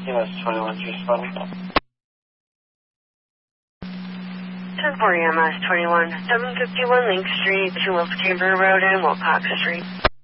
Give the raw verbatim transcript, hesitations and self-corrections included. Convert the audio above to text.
U S twenty-one, responding. ten forty M S twenty-one, seven fifty-one Link Street, between Wilkes Chamber Road and Wilcox Street.